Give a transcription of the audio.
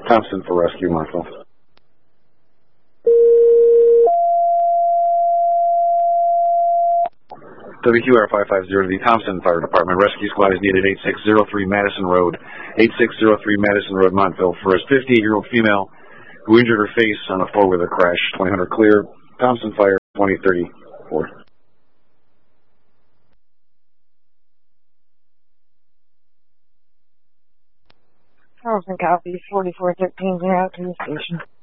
Thompson for rescue, Marshal. WQR 550 to the Thompson Fire Department. Rescue squad is needed 8603 Madison Road. 8603 Madison Road, Montville, for a 58-year-old female who injured her face on a four-wheeler crash. 2000 clear. Thompson Fire, 2034. Thompson copy, 4413 out to the station.